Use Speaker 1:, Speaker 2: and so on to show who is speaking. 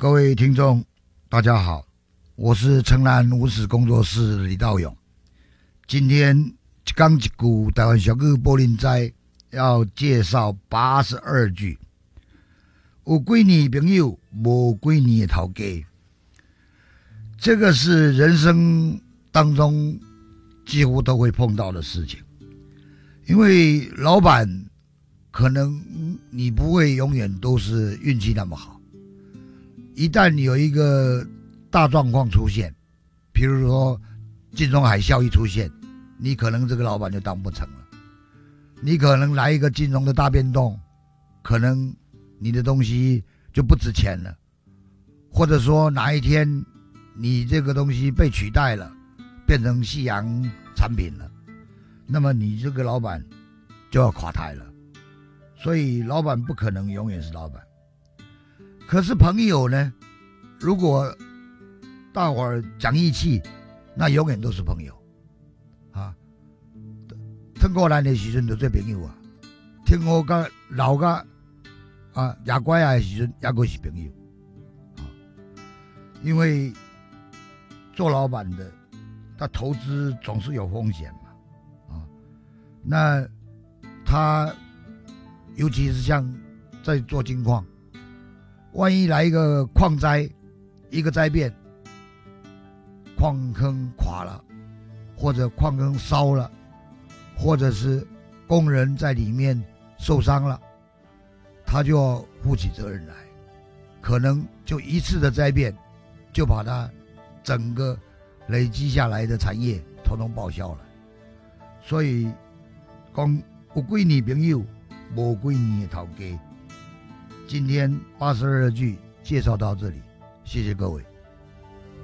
Speaker 1: 各位听众，大家好，我是城南五史工作室李道勇。今天一讲一句台湾俗语柏林斋，要介绍82句。有几年朋友，无几年的头家。这个是人生当中几乎都会碰到的事情，因为老板可能你不会永远都是运气那么好。一旦有一个大状况出现，比如说金融海啸一出现，你可能这个老板就当不成了。你可能来一个金融的大变动，可能你的东西就不值钱了，或者说哪一天你这个东西被取代了，变成夕阳产品了，那么你这个老板就要垮台了。所以老板不可能永远是老板。可是朋友呢，如果大伙儿讲义气，那永远都是朋友啊。听过咱的时阵就做朋友啊，听好甲老甲啊也乖的时阵也阁是朋友啊。因为做老板的，他投资总是有风险嘛啊。那他尤其是像在做金矿，万一来一个矿灾，一个灾变，矿坑垮了，或者矿坑烧了，或者是工人在里面受伤了，他就要负起责任来，可能就一次的灾变就把他整个累积下来的产业统统报销了。所以讲有几年朋友，无几年的头家。今天82句介绍到这里，谢谢各位。